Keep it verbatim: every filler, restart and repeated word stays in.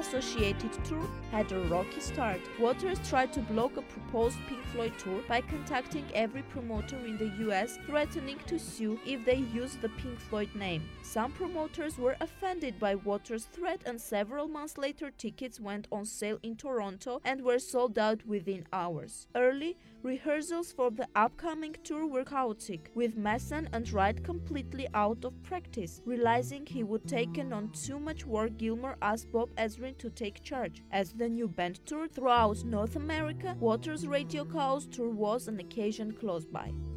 associated tour had a rocky start. Waters tried to block a proposed Pink Floyd tour by contacting every promoter in the U S, threatening to sue if they used the Pink Floyd name. Some promoters were offended by Waters' threat, and several months later tickets went on sale in Toronto and were sold out within hours. Early rehearsals for the upcoming tour were chaotic, with Mason and Wright completely out of practice. Realizing he would taken on too much work, Gilmour asked Bob Ezrin to take charge. As the new band toured throughout North America, Waters' Radio Chaos tour was an occasion close by.